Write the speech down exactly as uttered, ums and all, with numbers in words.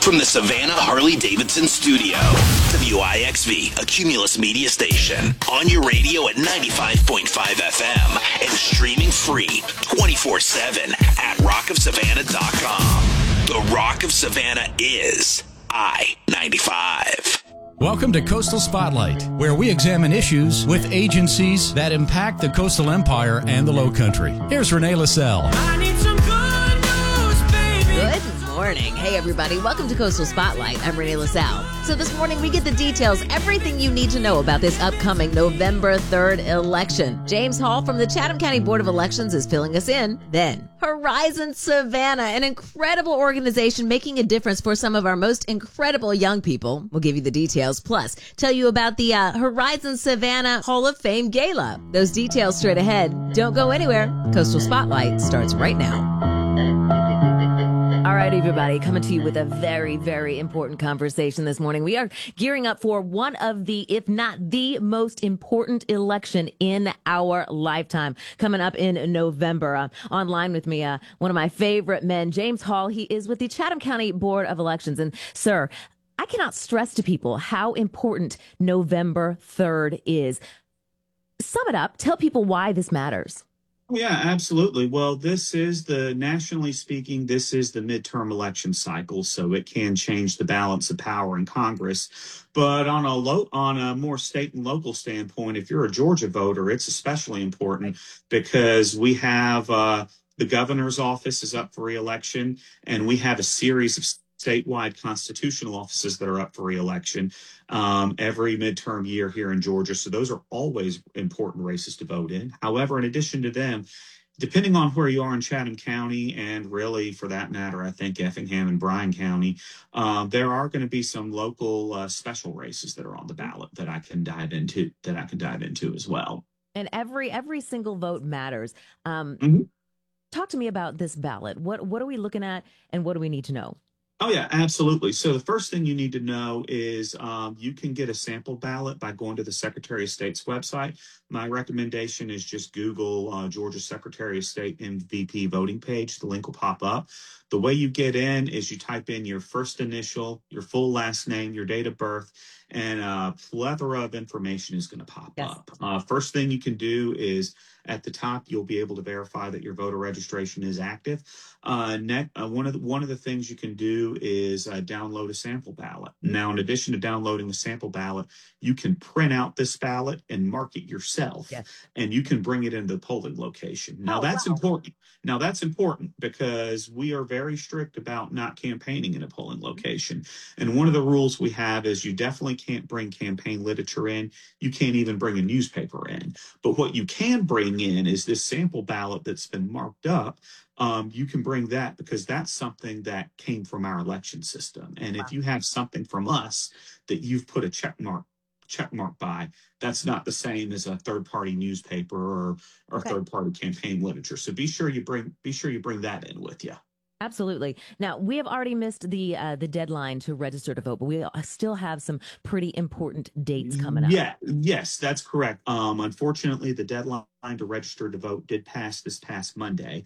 From the Savannah Harley-Davidson studio, W I X V, a Cumulus media station, on your radio at ninety-five point five F M and streaming free twenty-four seven at rock of savannah dot com. The Rock of Savannah is I ninety-five. Welcome to Coastal Spotlight, where we examine issues with agencies that impact the coastal empire and the Low Country. Here's Renee LaSalle. I need some good news, baby. Good morning. Hey, everybody. Welcome to Coastal Spotlight. I'm Renee LaSalle. So this morning, we get the details, everything you need to know about this upcoming November third election. James Hall from the Chatham County Board of Elections is filling us in. Then, Horizon Savannah, an incredible organization making a difference for some of our most incredible young people. We'll give you the details, plus tell you about the uh, Horizon Savannah Hall of Fame Gala. Those details straight ahead. Don't go anywhere. Coastal Spotlight starts right now. All right, everybody, coming to you with a very, very important conversation this morning. We are gearing up for one of the, if not the most important election in our lifetime, coming up in November. Uh, online with me, uh, one of my favorite men, James Hall. He is with the Chatham County Board of Elections. And, sir, I cannot stress to people how important November third is. Sum it up. Tell people why this matters. Yeah, absolutely. Well, this is the, nationally speaking, this is the midterm election cycle, so it can change the balance of power in Congress. But on a low, on a more state and local standpoint, if you're a Georgia voter, it's especially important because we have uh, the governor's office is up for re-election, and we have a series of statewide constitutional offices that are up for re-election um, every midterm year here in Georgia. So those are always important races to vote in. However, in addition to them, depending on where you are in Chatham County, and really for that matter, I think Effingham and Bryan County, um, there are going to be some local uh, special races that are on the ballot that I can dive into, that I can dive into as well. And every every single vote matters. Um, Mm-hmm. Talk to me about this ballot. What what are we looking at, and what do we need to know? Oh, yeah, absolutely. So the first thing you need to know is um, you can get a sample ballot by going to the Secretary of State's website. My recommendation is just Google uh, Georgia Secretary of State M V P voting page. The link will pop up. The way you get in is you type in your first initial, your full last name, your date of birth, and a plethora of information is going to pop Yes. up. Uh, first thing you can do is at the top, you'll be able to verify that your voter registration is active. Uh, net, uh, one of the, one of the things you can do is uh, download a sample ballot. Now, in addition to downloading the sample ballot, you can print out this ballot and mark it yourself, Yes. and you can bring it into the polling location. Now, Oh, that's wow. important. Now, that's important because we are very strict about not campaigning in a polling location. And one of the rules we have is you definitely can't bring campaign literature in. You can't even bring a newspaper in. But what you can bring in is this sample ballot that's been marked up. Um, you can bring that because that's something that came from our election system. And if you have something from us that you've put a check mark check mark by, that's not the same as a third-party newspaper or, or Okay. third-party campaign literature. So be sure you bring be sure you bring that in with you. Absolutely. Now, we have already missed the uh, the deadline to register to vote, but we still have some pretty important dates coming up. Yeah, yes, that's correct. Um, unfortunately, the deadline to register to vote did pass this past Monday.